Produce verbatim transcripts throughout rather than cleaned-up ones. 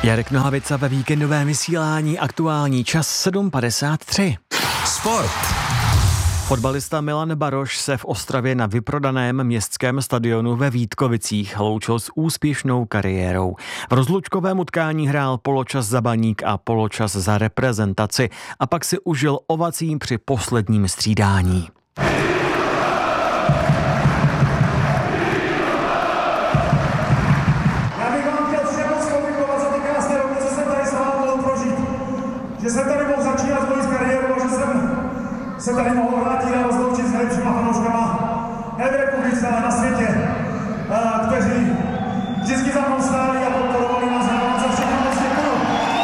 Jarek Nohavica ve víkendovém vysílání, aktuální čas sedm padesát tři. Sport. Fotbalista Milan Baroš se v Ostravě na vyprodaném městském stadionu ve Vítkovicích loučil s úspěšnou kariérou. V rozlučkovém utkání hrál poločas za Baník a poločas za reprezentaci a pak si užil ovací při posledním střídání. Že jsem tady mohl začínat svoji kariéru a že jsem se tady mohl vrátit a rozloučit s nejlepšíma fanouškama ne v republice, ale na světě, kteří vždycky za mnou stáli a podporovali nás a vám za všechno moc děkuju.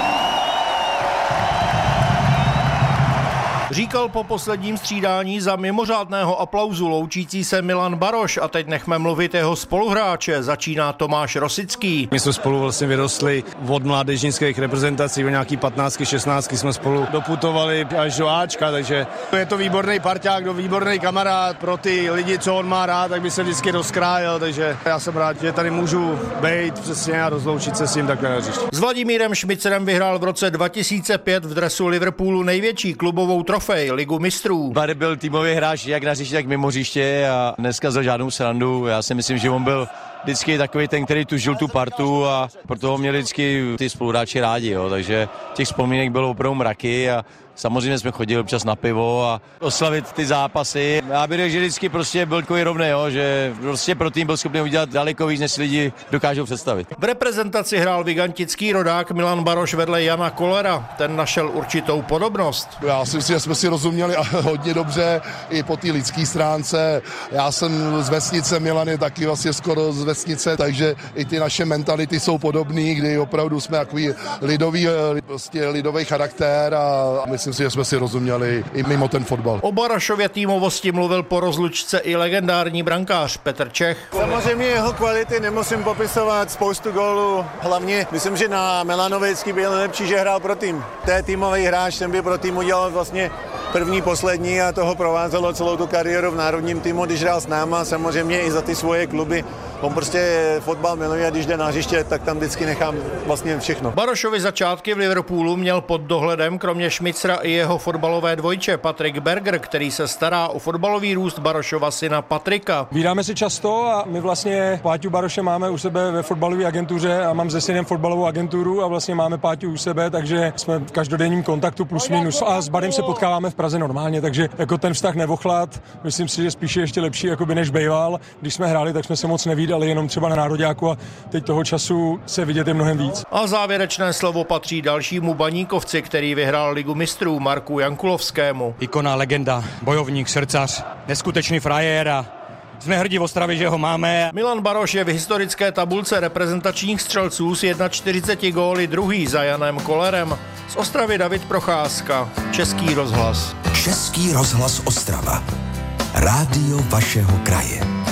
Říkal po posledním střídání za mimořádného aplauzu loučící se Milan Baroš a teď nechme mluvit jeho spoluhráče. Začíná Tomáš Rosický. My jsme spolu vlastně vyrostli od mládežnických reprezentací, o nějaký patnáctky, šestnáctky jsme spolu doputovali až do Ačka, takže je to výborný parťák, výborný kamarád pro ty lidi, co on má rád, tak by se vždycky rozkrájel, takže já jsem rád, že tady můžu být přesně a rozloučit se s ním takhle na hřišti. S Vladimírem Šmicerem vyhrál v roce dva tisíce pět v dresu Liverpoolu největší klubovou trofej, Ligu mistrů. Barry byl týmový hráč jak na hřišti, tak mimo hřiště a dneska za žádnou srandu. Já si myslím, že on byl vždycky takový ten, který tužil tu partu a proto ho měli vždycky ty spoluhráči rádi, jo. Takže těch vzpomínek bylo opravdu mraky a samozřejmě jsme chodili občas na pivo a oslavit ty zápasy. Já bych řekl, že vždycky prostě byl takový rovný, jo, že prostě pro tým byl schopný udělat daleko víc, než si lidi dokážou představit. V reprezentaci hrál vigantický rodák Milan Baroš vedle Jana Kollera. Ten našel určitou podobnost. Já si myslím, že jsme si rozuměli hodně dobře i po té lidské stránce. Já jsem z vesnice, Milan je taky vlastně skoro z vesnice, takže i ty naše mentality jsou podobné, kdy opravdu jsme takový lidový, prostě lidový charakter a myslím si, že jsme si rozuměli i mimo ten fotbal. O Barošově týmovosti mluvil po rozlučce i legendární brankář Petr Čech. Samozřejmě jeho kvality nemusím popisovat, spoustu gólů. Hlavně myslím, že na Milanovický byl nejlepší, že hrál pro tým. To je týmový hráč, ten by pro tým udělal vlastně první, poslední a toho provázelo celou tu kariéru v národním týmu, když hrál s náma, samozřejmě i za ty svoje kluby. On prostě fotbal miluje a když jde na hřiště, tak tam vždycky nechám vlastně všechno. Barošovi začátky v Liverpoolu měl pod dohledem kromě Šmicra i jeho fotbalové dvojče Patrik Berger, který se stará o fotbalový růst Barošova syna Patrika. Vídáme se často a my vlastně Páťu Baroše máme u sebe ve fotbalové agentuře a mám se synem fotbalovou agenturu a vlastně máme Páťu u sebe, takže jsme v každodenním kontaktu plus minus a s Barem se potkáváme v Praze normálně, takže jako ten vztah nevochlad, myslím si, že spíše ještě lepší jakoby než bejval. Když jsme hráli, tak jsme se moc nevídali, jenom třeba na nároďáku a teď toho času se vidět je mnohem víc. A závěrečné slovo patří dalšímu Baníkovci, který vyhrál Ligu mistrů, Marku Jankulovskému. Ikona, legenda, bojovník, srdcař, neskutečný frajer a jsme hrdí v Ostravě, že ho máme. Milan Baroš je v historické tabulce reprezentačních střelců s čtyřiceti jedna góly druhý za Janem Kollerem. Z Ostravy David Procházka, Český rozhlas. Český rozhlas Ostrava. Rádio vašeho kraje.